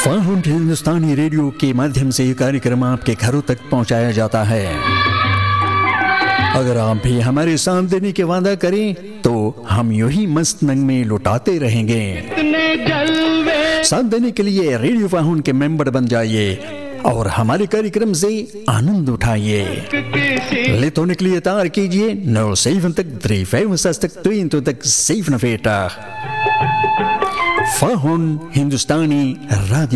Found हिंदुस्तानी radio के माध्यम से ये कार्यक्रम आपके घरों तक पहुंचाया जाता है। अगर आप भी हमारे साथ देने के वादा करें तो हम यूं ही मस्त नंग में लुटाते रहेंगे। साथ देने के लिए रेडियो फाउंड के मेंबर बन जाइए और हमारे कार्यक्रम से आनंद उठाइए। लेत होने के लिए तार कीजिए 07365 Faun Hindustani Radio